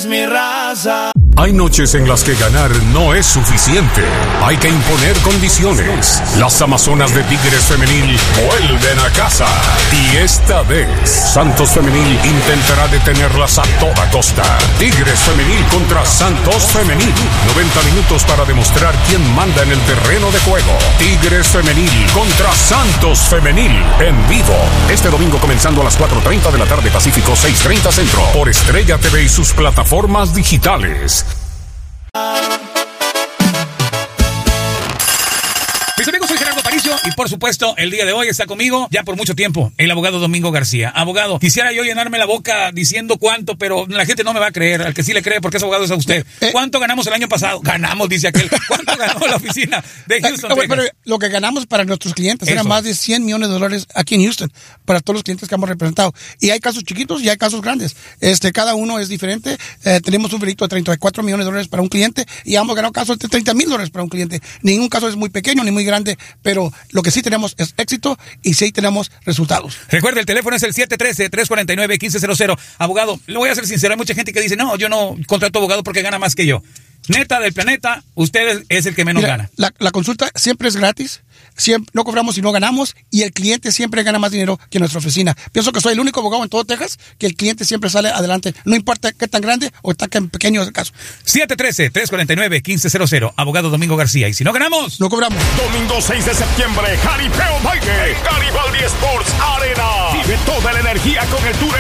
es mi raza. Hay noches en las que ganar no es suficiente. Hay que imponer condiciones. Las Amazonas de Tigres Femenil vuelven a casa. Y esta vez, Santos Femenil intentará detenerlas a toda costa. Tigres Femenil contra Santos Femenil. 90 minutos para demostrar quién manda en el terreno de juego. Tigres Femenil contra Santos Femenil. En vivo. Este domingo comenzando a las 4:30 de la tarde Pacífico, 6:30 Centro. Por Estrella TV y sus plataformas digitales. Mis amigos, soy Gerardo Aparicio y por supuesto el día de hoy está conmigo ya por mucho tiempo el abogado Domingo García. Abogado, quisiera yo llenarme la boca diciendo cuánto, pero la gente no me va a creer. Al que sí le cree porque es abogado es a usted. ¿Cuánto ganamos el año pasado? Ganamos, dice aquel. ¿Cuánto ganó la oficina de Houston, Texas? Pero lo que ganamos para nuestros clientes era más de $100 millones aquí en Houston para todos los clientes que hemos representado. Y hay casos chiquitos y hay casos grandes. Cada uno es diferente. Tenemos un veredicto de $34 millones para un cliente y hemos ganado casos de $30,000 para un cliente. Ningún caso es muy pequeño ni muy grande, pero lo que sí tenemos es éxito y sí tenemos resultados. Recuerde, el teléfono es el 713-349-1500. Abogado, le voy a ser sincero, hay mucha gente que dice, no, yo no contrato abogado porque gana más que yo. Neta del planeta, usted es el que menos gana. La consulta siempre es gratis, siempre, no cobramos si no ganamos, y el cliente siempre gana más dinero que nuestra oficina. Pienso que soy el único abogado en todo Texas que el cliente siempre sale adelante, no importa qué tan grande o tan pequeño es el caso. 713-349-1500, abogado Domingo García. Y si no ganamos, no cobramos. Domingo 6 de septiembre, Jaripeo Baile en Garibaldi Sports Arena. Vive toda la energía con el tour